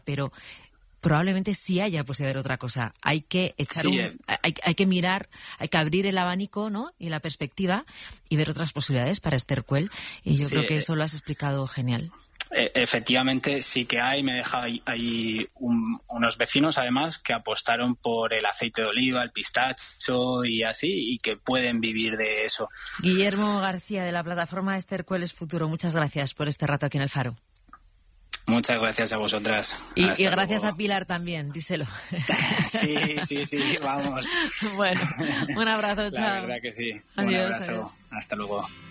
pero probablemente sí haya posibilidad de ver otra cosa. Hay que echar hay que mirar, hay que abrir el abanico, ¿no? Y la perspectiva y ver otras posibilidades para Esther Cuel. Y yo creo que eso lo has explicado genial. Efectivamente, sí que hay. Me deja ahí unos vecinos, además, que apostaron por el aceite de oliva, el pistacho y así, y que pueden vivir de eso. Guillermo García, de la plataforma Esther Cuel es Futuro. Muchas gracias por este rato aquí en El Faro. Muchas gracias a vosotras. Y gracias a Pilar también, díselo. Sí, vamos. Bueno, un abrazo, chao. La verdad que sí. Adiós, Un abrazo. adiós. Hasta luego.